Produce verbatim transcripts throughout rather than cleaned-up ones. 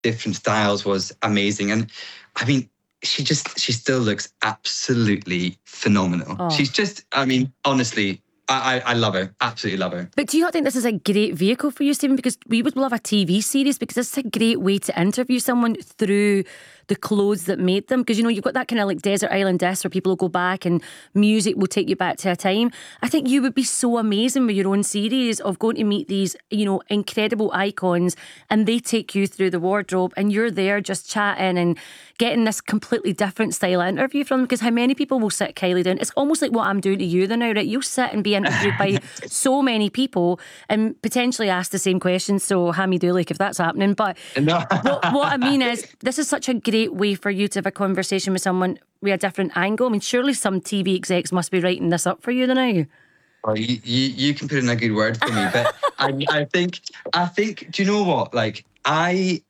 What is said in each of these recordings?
different styles was amazing. And I mean, she just, she still looks absolutely phenomenal. Oh. She's just, I mean, honestly, I, I, I love her, absolutely love her. But do you not think this is a great vehicle for you, Stephen? Because we would love a T V series, because this is a great way to interview someone through the clothes that made them. Because, you know, you've got that kind of like desert island-esque where people will go back and music will take you back to a time. I think you would be so amazing with your own series of going to meet these, you know, incredible icons, and they take you through the wardrobe and you're there just chatting and getting this completely different style interview from them. Because how many people will sit Kylie down? It's almost like what I'm doing to you then now, right? You'll sit and be interviewed by so many people and potentially ask the same questions. So Hammy Dulik, if that's happening. But no. what, what I mean is, this is such a great way for you to have a conversation with someone with a different angle. I mean, surely some T V execs must be writing this up for you now. Well, you, you, you can put in a good word for me, but I, I think, I think, do you know what? Like, I,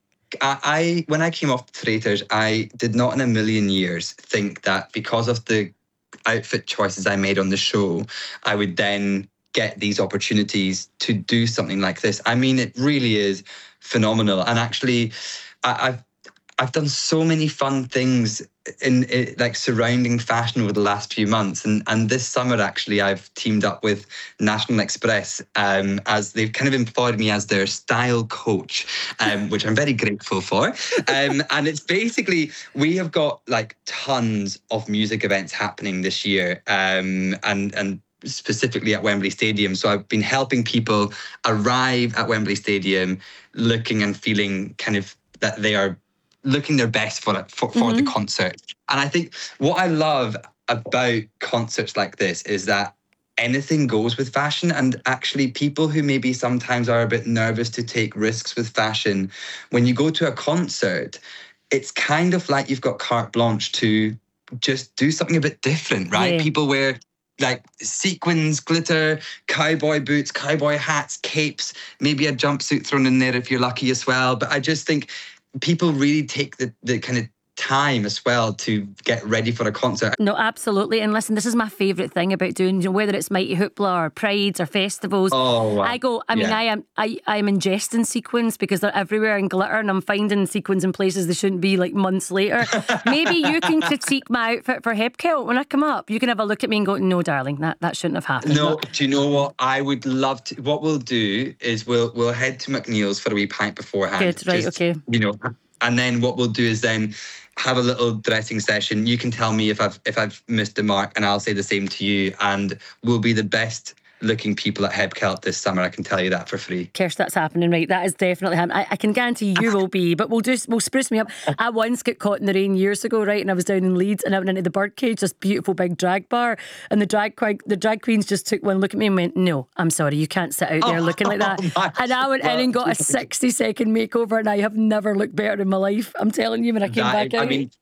I, I, when I came off Traitors, I did not in a million years think that because of the outfit choices I made on the show, I would then get these opportunities to do something like this. I mean, it really is phenomenal. And actually, I, I've I've done so many fun things in, in like surrounding fashion over the last few months, and and this summer actually I've teamed up with National Express um, as they've kind of employed me as their style coach, um, which I'm very grateful for. Um, and it's basically, we have got like tons of music events happening this year, um, and and. specifically at Wembley Stadium. So I've been helping people arrive at Wembley Stadium looking and feeling kind of that they are looking their best for it, for, for mm-hmm. the concert. And I think what I love about concerts like this is that anything goes with fashion, and actually people who maybe sometimes are a bit nervous to take risks with fashion, when you go to a concert, it's kind of like you've got carte blanche to just do something a bit different, right? Yeah. People wear like sequins, glitter, cowboy boots, cowboy hats, capes, maybe a jumpsuit thrown in there if you're lucky as well. But I just think people really take the, the kind of time as well to get ready for a concert. No, absolutely. And listen, this is my favourite thing about doing, you know, whether it's Mighty Hoopla or Prides or festivals. Oh, wow. I go, I mean, yeah. I am I, I am ingesting sequins because they're everywhere in glitter, and I'm finding sequins in places they shouldn't be like months later. Maybe you can critique my outfit for Hepkilt when I come up. You can have a look at me and go, no, darling, that, that shouldn't have happened. No, do you know what? I would love to. What we'll do is we'll we'll head to McNeil's for a wee pint beforehand. Good, right, just, okay. You know, and then what we'll do is then have a little dressing session. You can tell me if I've if I've missed the mark, and I'll say the same to you. And we'll be the best looking people at Hepkilt this summer. I can tell you that for free. Kirst, that's happening, right? That is definitely happening. I, I can guarantee you will be, but we'll just we'll spruce me up. I once got caught in the rain years ago, right? And I was down in Leeds, and I went into the Birdcage, this beautiful big drag bar, and the drag the drag queens just took one look at me and went, "No, I'm sorry, you can't sit out there oh, looking like that." Oh, and I went well, in and got a sixty second makeover, and I have never looked better in my life. I'm telling you, when I came that, back out. I mean,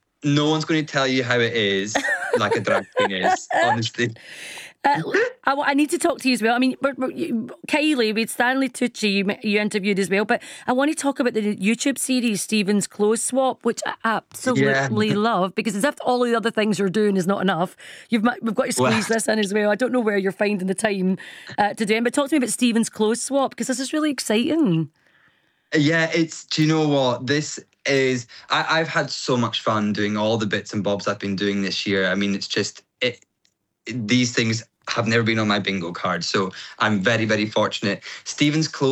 no one's going to tell you how it is like a drag queen is, honestly. Uh, I, I need to talk to you as well. I mean, but, but, Kylie, we had Stanley Tucci, you, you interviewed as well, but I want to talk about the YouTube series, Stephen's Clothes Swap, which I absolutely yeah. love, because as if all the other things you're doing is not enough, you've we've got to squeeze well, this in as well. I don't know where you're finding the time uh, to do it, but talk to me about Stephen's Clothes Swap, because this is really exciting. Yeah, it's, do you know what? This is, I, I've had so much fun doing all the bits and bobs I've been doing this year. I mean, it's just, it, these things have never been on my bingo card. So I'm very, very fortunate. Stephen's Clothes